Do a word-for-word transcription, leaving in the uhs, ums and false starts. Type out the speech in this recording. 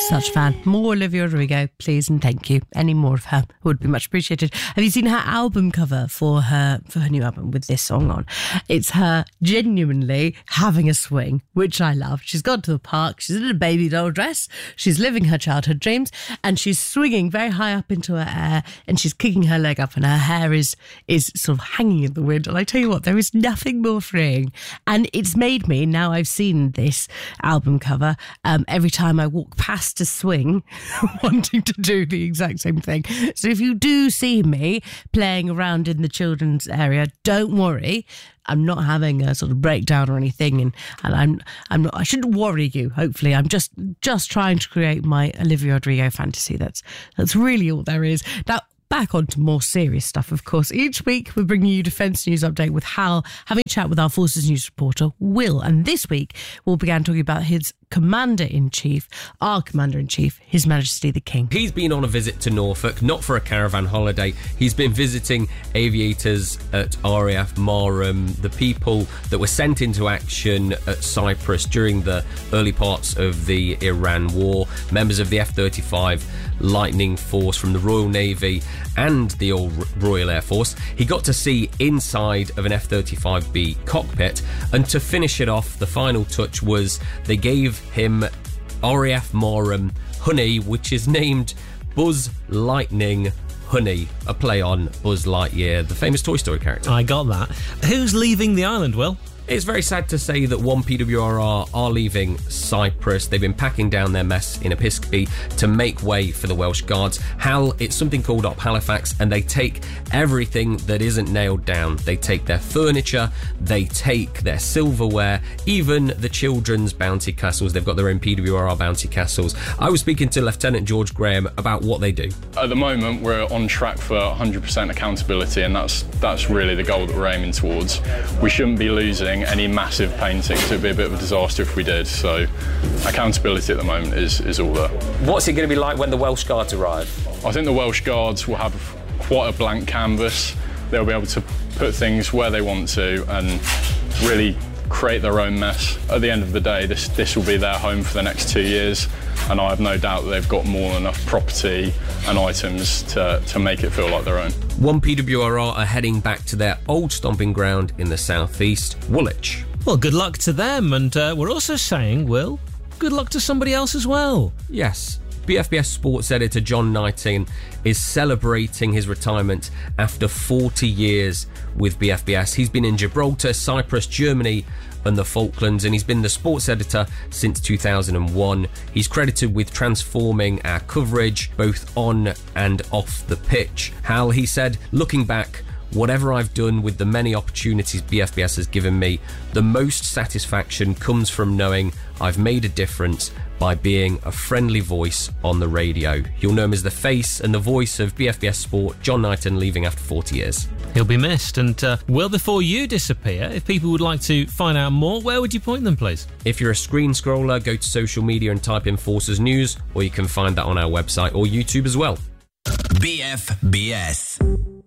Such a fan. More Olivia Rodrigo, please and thank you. Any more of her would be much appreciated. Have you seen her album cover for her for her new album with this song on? It's her genuinely having a swing, which I love. She's gone to the park, she's in a baby doll dress, she's living her childhood dreams, and she's swinging very high up into her air, and she's kicking her leg up, and her hair is is sort of hanging in the wind. And I tell you what, there is nothing more freeing. And it's made me, now I've seen this album cover, um, every time I walk past a swing, wanting to do the exact same thing. So if you do see me playing around in the children's area, don't worry. I'm not having a sort of breakdown or anything, and, and I'm I'm not. I shouldn't worry you. Hopefully, I'm just just trying to create my Olivia Rodrigo fantasy. That's that's really all there is. Now, back on to more serious stuff, of course. Each week, we're bringing you Defence News Update with Hal, having a chat with our Forces News reporter, Will. And this week, Will began talking about his Commander-in-Chief, our Commander-in-Chief, His Majesty the King. He's been on a visit to Norfolk, not for a caravan holiday. He's been visiting aviators at R A F Marham, the people that were sent into action at Cyprus during the early parts of the Iran war, members of the F thirty-five Lightning Force from the Royal Navy and the old Royal Air Force. He got to see inside of an F thirty-five B cockpit, and to finish it off, the final touch was they gave him R A F Marham Honey, which is named Buzz Lightning Honey, a play on Buzz Lightyear, the famous Toy Story character. I got that. Who's leaving the island, Will? It's very sad to say that one P W R R are leaving Cyprus. They've been packing down their mess in Episcopi to make way for the Welsh Guards. Hal, it's something called Op Halifax, and they take everything that isn't nailed down. They take their furniture, they take their silverware, even the children's bounty castles. They've got their own P W R R bounty castles. I was speaking to Lieutenant George Graham about what they do. At the moment, we're on track for one hundred percent accountability, and that's that's really the goal that we're aiming towards. We shouldn't be losing any massive paintings. It would be a bit of a disaster if we did, so accountability at the moment is, is all there. What's it going to be like when the Welsh Guards arrive? I think the Welsh Guards will have quite a blank canvas. They'll be able to put things where they want to and really create their own mess. At the end of the day, this, this will be their home for the next two years, and I have no doubt that they've got more than enough property and items to, to make it feel like their own. one P W R R are heading back to their old stomping ground in the southeast, Woolwich. Well, good luck to them, and uh, we're also saying, Will, good luck to somebody else as well. Yes. B F B S sports editor John Knighting is celebrating his retirement after forty years with B F B S. He's been in Gibraltar, Cyprus, Germany and the Falklands, and he's been the sports editor since two thousand one. He's credited with transforming our coverage both on and off the pitch. Hal, he said, looking back, whatever I've done with the many opportunities B F B S has given me, the most satisfaction comes from knowing I've made a difference by being a friendly voice on the radio. You'll know him as the face and the voice of B F B S Sport, John Knighton, leaving after forty years. He'll be missed. And, uh, Will, before you disappear, if people would like to find out more, where would you point them, please? If you're a screen scroller, go to social media and type in Forces News, or you can find that on our website or YouTube as well. B F B S